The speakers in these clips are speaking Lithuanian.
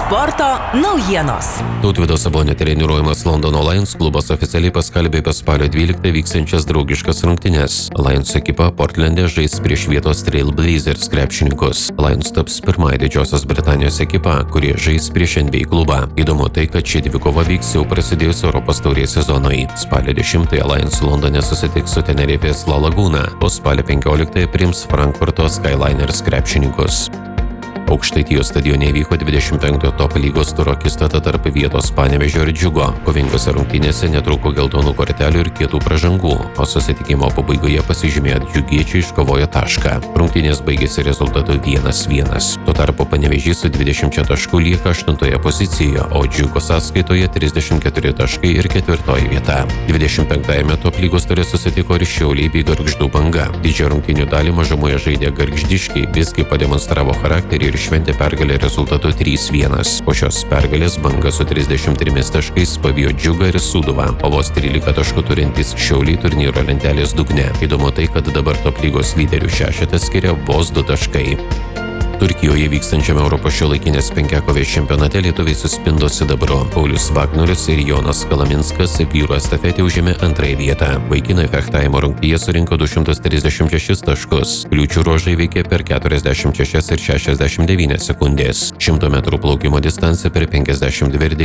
Sporto naujienos. Tautvydo Sabonio treniruojamas Londono Lions klubas oficialiai paskelbė apie spalio 12 vyksiančias draugiškas rungtynes. Lions ekipa Portlande žais prieš vietos Trail Blazers krepšininkus. Lions taps pirmąją Didžiosios Britanijos ekipa, kurie žais prieš NBA klubą. Įdomu tai, kad ši dvikova vyks jau prasidėjus Europos taurės sezonui. Spalio 10 Lions Londone susitiks su Tenerifės La Laguna, o spalio 15 priims Frankfurto Skyliners krepšininkus. Aukštaitijos stadione vyko 25 top lygos turo akistata tarp vietos Panevėžio ir Džiugo. Kovingose rungtynėse netrūko geltonų kortelių ir kietų pražangų, o susitikimo pabaigoje pasižymėjo džiugiečiai iškovojo tašką. Rungtynės baigėsi rezultatu 1-1. Tuo tarpu Panevėžys su 20 taškų lieka 8 pozicijoje, o Džiugo sąskaitoje 34 taškai ir 4 vieta. 25 top lygos ture susitiko ir Šiauliai bei Gargždų Banga. Didžiąją rungtynių dalį mažumoje žaidė gargždiškiai, visgi pademonstravo charakterį ir šventė pergalę rezultatu 3-1. Po šios pergalės Banga su 33 taškais pavijo Džiugą ir Sūduvą, o vos 13 taškų turintys Šiauliai turnyro lentelės dugne. Įdomu tai, kad dabar top lygos lyderių šešetą skiria vos 2 taškai. Turkijoje vykstančiame Europos šiuolaikinės penkiakovės čempionate lietuviai suspindo sidabru. Paulius Vagnorius ir Jonas Kalaminskas vyrų estafetė užėmė 2 vietą. Vaikinai fechtavimo rungtyje surinko 236 taškus. Kliūčių ruožai veikė per 46 ir 69 sekundės. 100 metrų plaukimo distancija per 52 ir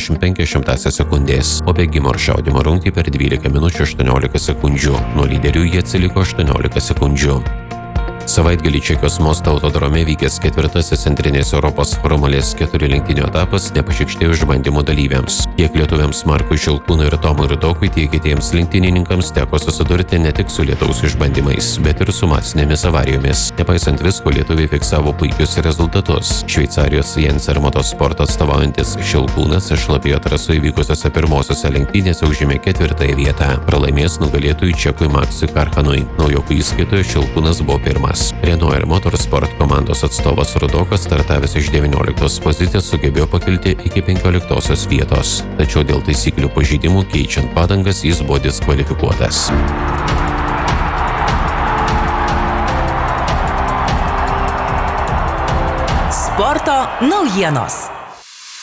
95 sekundės, o bėgimo ir šaudymo rungtį per 12 minučių 18 sekundžių. Nuo lyderių jie atsiliko 18 sekundžių. Savaitgalį Čekijos Mosto autodrome vykęs 4. Centrinės Europos Formulės 4 lenktynių etapas nepašykštėjo išbandymų dalyviams. Tiek lietuviams Markui Šilkūnui ir Tomui Rudokui, tiek kitiems lenktynininkams teko susidurti ne tik su lietaus išbandymais, bet ir su masinėmis avarijomis. Nepaisant visko, lietuviai fiksavo puikius rezultatus. Šveicarijos Jenser Motorsport atstovaujantis Šilkūnas šlapioje trasoje vykusiose pirmosiose lenktynėse užėmė 4 vietą. Pralaimės nugalėtojui Čekui Maksui Karhanui. Naujokų įskaitoje Šilkūnas buvo pirmas. Renault ir Motorsport komandos atstovas Rudokas, startavęs iš 19 pozicijos, sugebėjo pakilti iki 15 vietos. Tačiau dėl taisyklių pažeidimų keičiant padangas jis buvo diskvalifikuotas. Sporto naujienos.